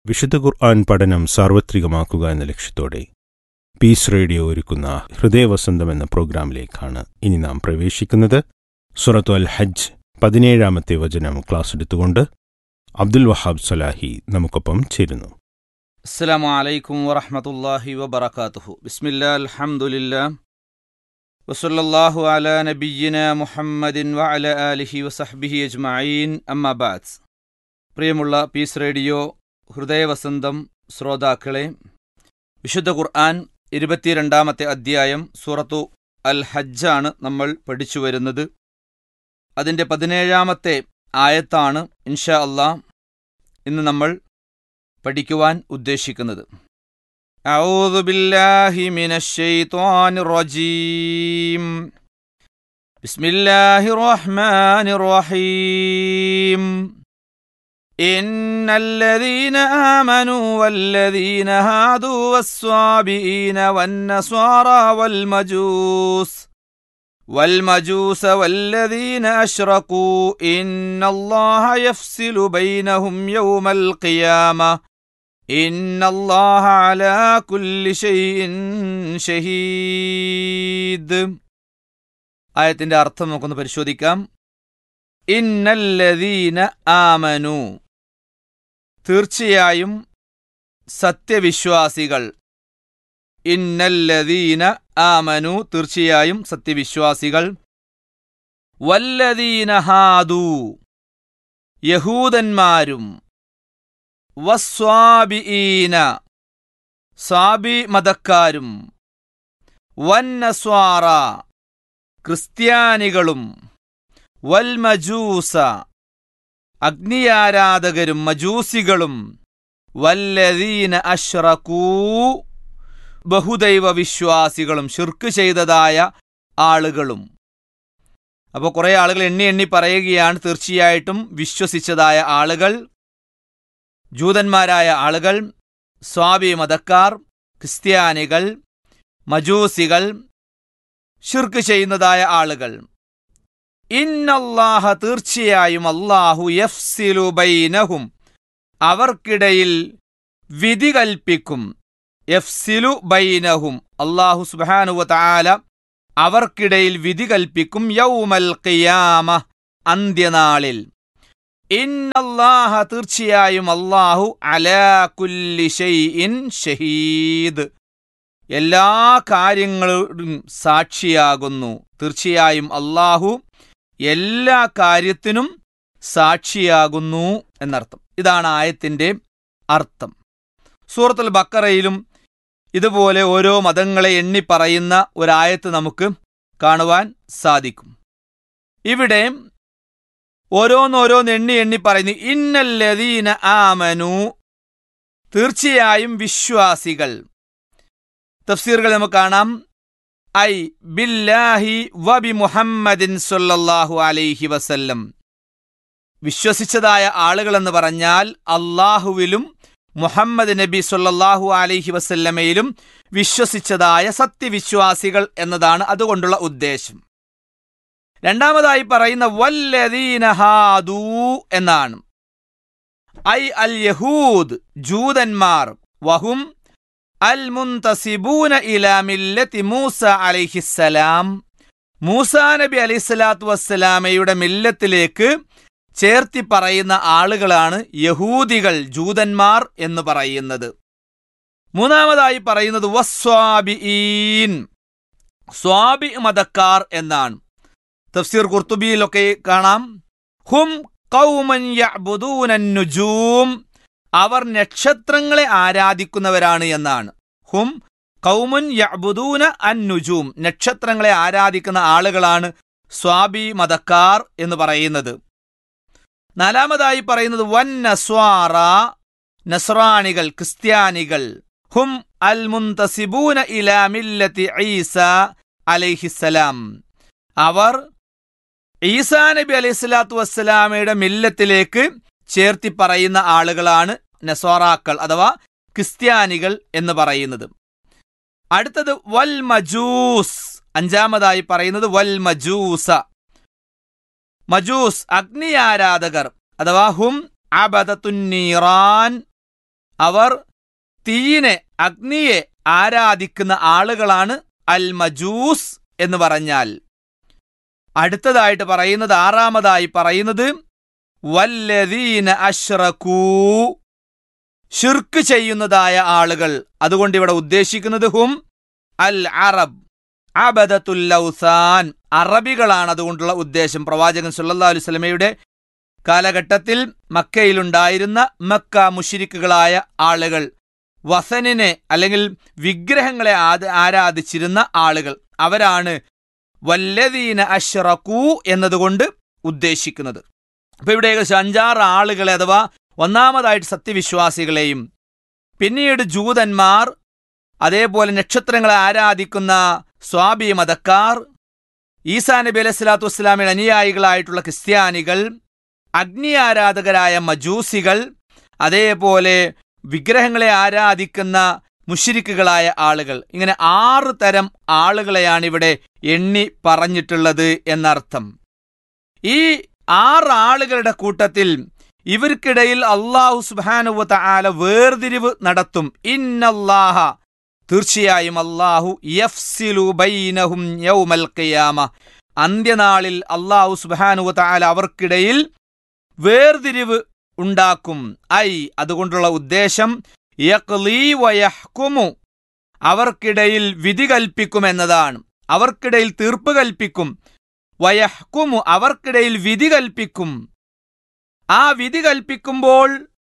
വിശുദ്ധ ഖുർആൻ പഠനം സാർവത്രികമാക്കുക എന്ന ലക്ഷ്യത്തോടെ പീസ് റേഡിയോ ഒരുക്കുന്ന ഹൃദയവസന്തം എന്ന പ്രോഗ്രാമിലേക്കാണ് ഇനി നാം പ്രവേശിക്കുന്നത്. സൂറത്തു അൽ ഹജ്ജ് 17-ാമത്തെ വചനം ക്ലാസ് എടുത്തുകൊണ്ട് അബ്ദുൽ വഹാബ് സലാഹി നമുക്കൊപ്പം ചേരുന്നു. അസ്സലാമു അലൈക്കും വറഹ്മത്തുള്ളാഹി വബറകാതുഹു. ബിസ്മില്ലാ അൽഹംദുലില്ലാ വസല്ലല്ലാഹു അലാ നബിയ്യിനാ മുഹമ്മദിൻ വഅലാ ആലിഹി വസഹ്ബിഹി അജ്മഈൻ. അമ്മാ ബഅദ്. പ്രിയമുള്ള പീസ് റേഡിയോ ഹൃദയവസന്തം ശ്രോതാക്കളെ, വിശുദ്ധ ഖുർആൻ 22-ാമത്തെ അധ്യായം സൂറത്തു അൽ ഹജ്ജാണ് നമ്മൾ പഠിച്ചു വരുന്നത്. അതിൻ്റെ 17-ാമത്തെ ആയത്താണ് ഇൻഷാ അല്ലാഹ് ഇന്ന് നമ്മൾ പഠിക്കുവാൻ ഉദ്ദേശിക്കുന്നത്. അഊദു ബില്ലാഹി മിനശ് ശൈത്വാനിർ റജീം. ബിസ്മില്ലാഹിർ റഹ്മാനിർ റഹീം. ഇന്നല്ലദീന ആമനൂ വല്ലദീന ഹാദൂ വസ്സാബീന വന്നസ്വാറാ والمجوس والذين أشركوا إن الله يفصل بينهم يوم القيامة إن الله على كل شيء شهيد. ആയത്തിന്റെ അർത്ഥം നമുക്കൊന്ന് പരിശോധിക്കാം. ഇന്നല്ലദീന ആമനു, തീർച്ചയായും സത്യവിശ്വാസികൾ. ഇന്നല്ലദീന ആമനു, തീർച്ചയായും സത്യവിശ്വാസികൾ. വല്ലദീന ഹാദു, യഹൂദന്മാരും. വസ്വാബിഈന, സാബി മതക്കാരും. വന്നസ്വാറ, ക്രിസ്ത്യാനികളും. വൽമജൂസ, അഗ്നിയാരാധകരും മജൂസികളും. വല്ലദീന അശ്റകൂ, ബഹുദൈവ വിശ്വാസികളും, ശിർക്ക് ചെയ്തതായ ആളുകളും. അപ്പോൾ കുറേ ആളുകൾ എണ്ണി പറയുകയാണ്. തീർച്ചയായിട്ടും വിശ്വസിച്ചതായ ആളുകൾ, ജൂതന്മാരായ ആളുകൾ, സ്വാബി മതക്കാർ, ക്രിസ്ത്യാനികൾ, മജൂസികൾ, ശിർക്ക് ചെയ്യുന്നതായ ആളുകൾ. ഇന്നല്ലാഹ, തീർച്ചയായും അല്ലാഹു, യഫ്സിലു ബൈനഹും, അവർക്കിടയിൽ വിധി കൽപ്പിക്കും. യഫ്സിലു ബൈനഹും, അല്ലാഹു സുബ്ഹാനഹു വ തആല അവർക്കിടയിൽ വിധി കൽപ്പിക്കും. യൗമൽ ഖിയാമ, അന്ത്യനാളിൽ. ഇന്നല്ലാഹ, തീർച്ചയായും അല്ലാഹു, അലാ കുല്ലി ഷൈഇൻ ഷഹീദ്, എല്ലാ കാര്യങ്ങളും സാക്ഷിയാകുന്നു. തീർച്ചയായും അല്ലാഹു എല്ലാ കാര്യത്തിനും സാക്ഷിയാകുന്നു എന്നർത്ഥം. ഇതാണ് ആയത്തിന്റെ അർത്ഥം. സൂറത്തുൽ ബഖറയിലും ഇതുപോലെ ഓരോ മതങ്ങളെ എണ്ണി പറയുന്ന ഒരായത്ത് നമുക്ക് കാണുവാൻ സാധിക്കും. ഇവിടെ ഓരോന്നോരോന്ന് എണ്ണി പറയുന്നു. ഇന്നല്ലദീന ആമനു, തീർച്ചയായും വിശ്വാസികൾ. തഫ്സീറുകൾ നമുക്ക് കാണാം. ഐ ബില്ലാഹി വബി മുഹമ്മദിൻ സ്വല്ലല്ലാഹു അലൈഹി വസല്ലം, വിശ്വസിച്ചതായ ആളുകൾ എന്ന് പറഞ്ഞാൽ അല്ലാഹുവിലും മുഹമ്മദ് നബി സ്വല്ലല്ലാഹു അലൈഹി വസല്ലമയിലും വിശ്വസിച്ചതായ സത്യവിശ്വാസികൾ എന്നതാണ് അതുകൊണ്ടുള്ള ഉദ്ദേശം. രണ്ടാമതായി പറയുന്ന വല്ലദീന ഹാദൂ എന്നാണ്. ഐ അൽ യഹൂദ്, ജൂതന്മാർ. വഹും അൽ മുൻതസിബൂന ഇലാ മില്ലത്തി മൂസ അലൈഹിസ്സലാം, മൂസാ നബി അലൈഹിസ്സലാത്തു വസ്സലാമയുടെ മില്ലത്തിലേക്ക് ചേർത്തി പറയുന്ന ആളുകളാണ് യഹൂദികൾ, ജൂതന്മാർ എന്ന് പറയുന്നത്. മൂന്നാമതായി പറയുന്നത് വസ്വാബിഈൻ, സ്വാബി മതക്കാർ എന്നാണ്. തഫ്സീർ ഖുർത്തുബിയിലൊക്കെ കാണാം. ഹും ഖൗമൻ യഅ്ബുദൂന നുജൂം, അവർ നക്ഷത്രങ്ങളെ ആരാധിക്കുന്നവരാണ് എന്നാണ്. ഹും ഖൗമുൻ യഅ്ബുദൂന അൻ-നുജൂം, നക്ഷത്രങ്ങളെ ആരാധിക്കുന്ന ആളുകളാണ് സ്വാബി മതക്കാർ എന്ന് പറയുന്നത്. നാലാമതായി പറയുന്നത് വന്നസ്വാറ, നസ്രാണികൾ, ക്രിസ്ത്യാനികൾ. ഹും അൽ മുൻതസിബൂന ഇലാ മില്ലത്തി ഈസ അലൈഹിസ്സലാം, അവർ ഈസാ നബി അലൈഹിസ്സലാത്തു വസ്സലാമയുടെ മില്ലത്തിലേക്ക് ചേർത്തി പറയുന്ന ആളുകളാണ് നസ്വാറാക്കൾ അഥവാ ക്രിസ്ത്യാനികൾ എന്ന് പറയുന്നത്. അടുത്തത് വൽ മജൂസ്, അഞ്ചാമതായി പറയുന്നത് വൽ മജൂസ, മജൂസ് അഗ്നി ആരാധകർ അഥവാ ഹും അബദത്തുന്നീറാൻ അവർ തീയിനെ, അഗ്നിയെ ആരാധിക്കുന്ന ആളുകളാണ് അൽ മജൂസ് എന്ന് പറഞ്ഞാൽ. അടുത്തതായിട്ട് പറയുന്നത്, ആറാമതായി പറയുന്നത് വല്ലദീന അശ്റകൂ, ശിർക്ക് ചെയ്യുന്നതായ ആളുകൾ. അതുകൊണ്ട് ഇവിടെ ഉദ്ദേശിക്കുന്നത് ഹും അൽ അറബ് അബദത്തുൽ ഔസാൻ, അറബികളാണ് അതുകൊണ്ടുള്ള ഉദ്ദേശം. പ്രവാചകൻ സല്ലല്ലാഹു അലൈഹി വസല്ലമയുടെ കാലഘട്ടത്തിൽ മക്കയിലുണ്ടായിരുന്ന മക്ക മുശ്രിക്കുകളായ ആളുകൾ, വസനിനെ അല്ലെങ്കിൽ വിഗ്രഹങ്ങളെ ആരാധിച്ചിരുന്ന ആളുകൾ, അവരാണ് വല്ലദീന അശ്റകൂ എന്നതുകൊണ്ട് ഉദ്ദേശിക്കുന്നത്. അപ്പൊ ഇവിടെ ഏകദേശം 5-6 ആളുകളെ, അഥവാ ഒന്നാമതായിട്ട് സത്യവിശ്വാസികളെയും, പിന്നീട് ജൂതന്മാർ, അതേപോലെ നക്ഷത്രങ്ങളെ ആരാധിക്കുന്ന സ്വാബി മതക്കാർ, ഈസാ നബി അലൈഹി സ്വലാത്തു വസ്സലാമിന്റെ അനുയായികളായിട്ടുള്ള ക്രിസ്ത്യാനികൾ, അഗ്നി ആരാധകരായ മജൂസികൾ, അതേപോലെ വിഗ്രഹങ്ങളെ ആരാധിക്കുന്ന മുശ്രിക്കുകളായ ആളുകൾ. ഇങ്ങനെ 6 തരം ആളുകളെയാണ് ഇവിടെ എണ്ണി പറഞ്ഞിട്ടുള്ളത് എന്നർത്ഥം. ഈ 6 ആളുകളുടെ കൂട്ടത്തിൽ ഇവർക്കിടയിൽ അല്ലാഹു സുബ്ഹാനഹു വ തആല വേർതിരിവ് നടത്തും. ഇന്നല്ലാഹ, തീർച്ചയായും അല്ലാഹു, യഫ്സിലു ബൈനഹും യൗമൽ ഖിയാമ, അന്ത്യനാളിൽ അല്ലാഹു സുബ്ഹാനഹു വ തആല അവർക്കിടയിൽ വേർതിരിവ് ഉണ്ടാക്കും. ഐ, അതുകൊണ്ടുള്ള ഉദ്ദേശം യഖ്ലീ വയഹ്കുമു, അവർക്കിടയിൽ വിധി കൽപ്പിക്കുമെന്നതാണ്. അവർക്കിടയിൽ തീർപ്പ് കൽപ്പിക്കും. വയഹ്കുമു, അവർക്കിടയിൽ വിധി കൽപ്പിക്കും. ആ വിധി കൽപ്പിക്കുമ്പോൾ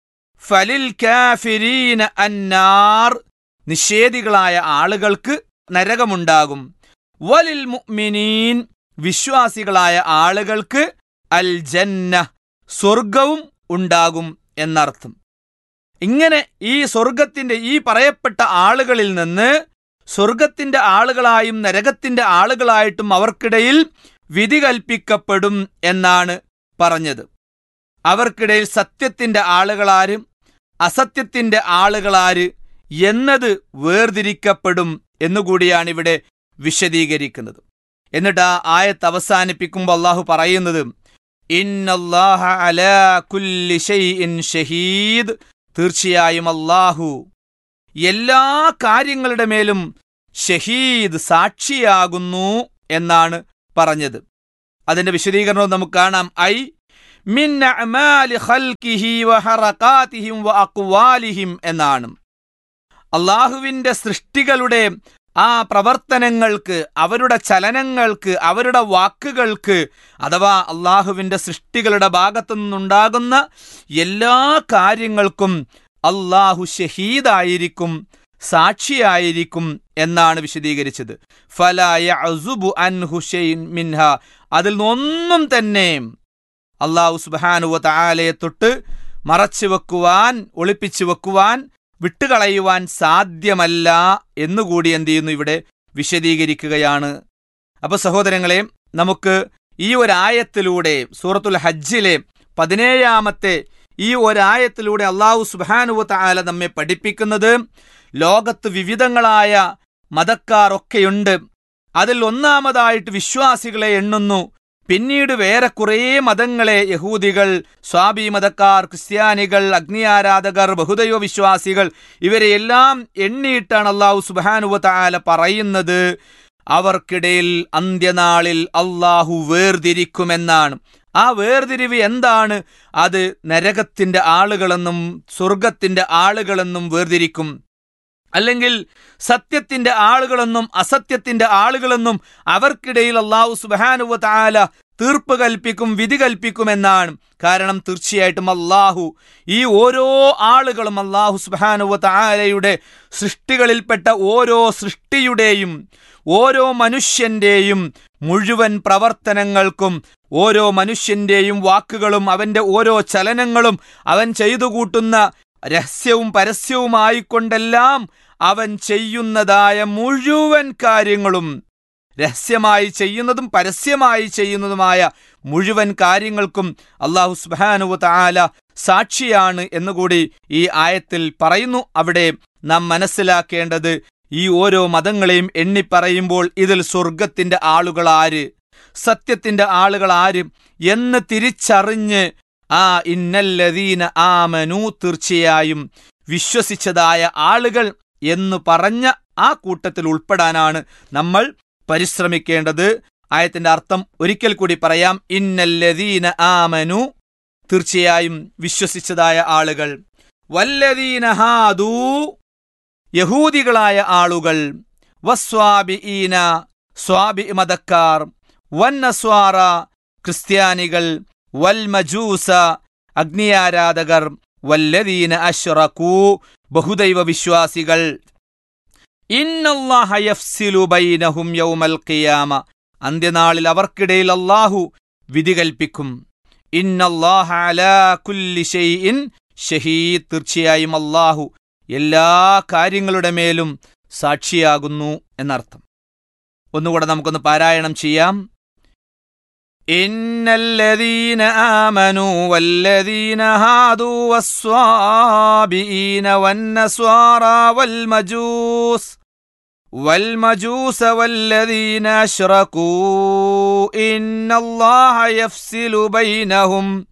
ഫലിൽ കാഫിരീന അന്നാർ, നിഷേധികളായ ആളുകൾക്ക് നരകമുണ്ടാകും. വലിൽ മുഅ്മിനീൻ, വിശ്വാസികളായ ആളുകൾക്ക് അൽ ജന്ന, സ്വർഗവും ഉണ്ടാകും എന്നർത്ഥം. ഇങ്ങനെ ഈ സ്വർഗത്തിന്റെ, ഈ പറയപ്പെട്ട ആളുകളിൽ നിന്ന് സ്വർഗത്തിന്റെ ആളുകളായും നരകത്തിന്റെ ആളുകളായിട്ടും അവർക്കിടയിൽ വിധി കൽപ്പിക്കപ്പെടും എന്നാണ് പറഞ്ഞത്. അവർക്കിടയിൽ സത്യത്തിന്റെ ആളുകളാര്, അസത്യത്തിന്റെ ആളുകളാര് എന്നത് വേർതിരിക്കപ്പെടും എന്നുകൂടിയാണ് ഇവിടെ വിശദീകരിക്കുന്നത്. എന്നിട്ട് ആ ആയത്ത് അവസാനിപ്പിക്കുമ്പോൾ അല്ലാഹു പറയുന്നത്, ഇന്നല്ലാഹ അലാ കുല്ലി ഷൈഇൻ ഷഹീദ്, തീർച്ചയായും അല്ലാഹു എല്ലാ കാര്യങ്ങളുടെ മേലും ഷഹീദ്, സാക്ഷിയാകുന്നു എന്നാണ് പറഞ്ഞത്. അതിന്റെ വിശദീകരണവും നമുക്ക് കാണാം. ഐ മിൻ അഅമാലി ഖൽഖിഹി വഹറകാതിഹിം വഅഖ്വാലിഹിം എന്നാണ്. അല്ലാഹുവിന്റെ സൃഷ്ടികളുടെ ആ പ്രവർത്തനങ്ങൾക്ക്, അവരുടെ ചലനങ്ങൾക്ക്, അവരുടെ വാക്കുകൾക്ക്, അഥവാ അല്ലാഹുവിന്റെ സൃഷ്ടികളുടെ ഭാഗത്തു നിന്നുണ്ടാകുന്ന എല്ലാ കാര്യങ്ങൾക്കും അല്ലാഹു ഷഹീദായിരിക്കും, സാക്ഷിയായിരിക്കും എന്നാണ് വിശദീകരിച്ചത്. ഫലാ യഅ്സുബു അൻഹു ഷൈഉൻ മിൻഹ, അതിൽ നിന്നൊന്നും തന്നെ അല്ലാഹു സുബ്ഹാനഹു വ തആലയെ തൊട്ട് മറച്ചു വെക്കുവാൻ, ഒളിപ്പിച്ചു വെക്കുവാൻ, വിട്ടുകളയുവാൻ സാധ്യമല്ല എന്നുകൂടി എന്ത് ചെയ്യുന്നു, ഇവിടെ വിശദീകരിക്കുകയാണ്. അപ്പൊ സഹോദരങ്ങളെ, നമുക്ക് ഈ ഒരായത്തിലൂടെ, സൂറത്തുൽ ഹജ്ജിലെ 17-ാമത്തെ ഈ ഒരായത്തിലൂടെ അല്ലാഹു സുബ്ഹാനഹു വ തആല നമ്മെ പഠിപ്പിക്കുന്നത്, ലോകത്ത് വിവിധങ്ങളായ മതക്കാർ ഒക്കെയുണ്ട്. അതിൽ ഒന്നാമതായിട്ട് വിശ്വാസികളെ എണ്ണുന്നു. പിന്നീട് വേറെ കുറേ മതങ്ങളെ, യഹൂദികൾ, സ്വാബി മതക്കാർ, ക്രിസ്ത്യാനികൾ, അഗ്നി ആരാധകർ, ബഹുദൈവ വിശ്വാസികൾ, ഇവരെയെല്ലാം എണ്ണിയിട്ടാണ് അല്ലാഹു സുബ്ഹാനഹു വ തആല പറയുന്നത്, അവർക്കിടയിൽ അന്ത്യനാളിൽ അല്ലാഹു വേർതിരിക്കുമെന്നാണ്. ആ വേർതിരിവ് എന്താണ്? അത് നരകത്തിന്റെ ആളുകളെന്നും സ്വർഗത്തിന്റെ ആളുകളെന്നും വേർതിരിക്കും. അല്ലെങ്കിൽ സത്യത്തിന്റെ ആളുകളെന്നും അസത്യത്തിന്റെ ആളുകളെന്നും അവർക്കിടയിൽ അല്ലാഹു സുബ്ഹാനഹു വ തആല തീർപ്പ് കൽപ്പിക്കും, വിധി കൽപ്പിക്കുമെന്നാണ്. കാരണം തീർച്ചയായിട്ടും അല്ലാഹു ഈ ഓരോ ആളുകളും അല്ലാഹു സുബ്ഹാനഹു വ തആലയുടെ സൃഷ്ടികളിൽപ്പെട്ട ഓരോ സൃഷ്ടിയുടെയും, ഓരോ മനുഷ്യന്റെയും മുഴുവൻ പ്രവർത്തനങ്ങൾക്കും, ഓരോ മനുഷ്യന്റെയും വാക്കുകളും അവന്റെ ഓരോ ചലനങ്ങളും, അവൻ ചെയ്തു കൂട്ടുന്ന രഹസ്യവും പരസ്യവുമായിക്കൊണ്ടെല്ലാം അവൻ ചെയ്യുന്നതായ മുഴുവൻ കാര്യങ്ങളും, രഹസ്യമായി ചെയ്യുന്നതും പരസ്യമായി ചെയ്യുന്നതുമായ മുഴുവൻ കാര്യങ്ങൾക്കും അല്ലാഹു സുബ്ഹാനഹു വ തആല സാക്ഷിയാണ് എന്നുകൂടി ഈ ആയത്തിൽ പറയുന്നു. അവിടെ നാം മനസ്സിലാക്കേണ്ടത്, ഈ ഓരോ മതങ്ങളെയും എണ്ണിപ്പറയുമ്പോൾ ഇതിൽ സ്വർഗത്തിന്റെ ആളുകൾ ആര്, സത്യത്തിന്റെ ആളുകൾ ആര് എന്ന് തിരിച്ചറിഞ്ഞ്, ഇന്നല്ലദീന ആമനു, തീർച്ചയായും വിശ്വസിച്ചതായ ആളുകൾ എന്ന് പറഞ്ഞ ആ കൂട്ടത്തിൽ ഉൾപ്പെടാനാണ് നമ്മൾ പരിശ്രമിക്കേണ്ടത്. ആയത്തിന്റെ അർത്ഥം ഒരിക്കൽ കൂടി പറയാം. ഇന്നല്ലദീന ആമനു, തീർച്ചയായും വിശ്വസിച്ചതായ ആളുകൾ, വല്ലദീന ഹാദൂ, യഹൂദികളായ ആളുകൾ, വസ്വാബിഈന, സ്വാബി മതക്കാർ, വന്നസ്വാറ, ക്രിസ്ത്യാനികൾ, വൽമജൂസ, അഗ്നിയാരാധകർ, വല്ലദീന അശ്റകൂ, ബഹുദൈവ വിശ്വാസികൾ. ഇന്നല്ലാഹ യഫ്സിലു ബൈനഹും യൗമൽ ഖിയാമ, അന്ത്യനാളിൽ അവർക്കിടയിൽ അല്ലാഹു വിധി കൽപ്പിക്കും. ഇന്നല്ലാഹ അലാ കുല്ലി ഷൈഇൻ ഷഹീദ്, തീർച്ചയായും അല്ലാഹു എല്ലാ കാര്യങ്ങളുടെ മേലും സാക്ഷിയാകുന്നു എന്നർത്ഥം. ഒന്നുകൂടെ നമുക്കൊന്ന് പാരായണം ചെയ്യാം. ഇന്നല്ലദീന ആമനൂ വല്ലദീന ഹാദൂ വസ്വാബിഈന വന്നസ്വാറ والمجوس والذين أشركوا إن الله يفصل بينهم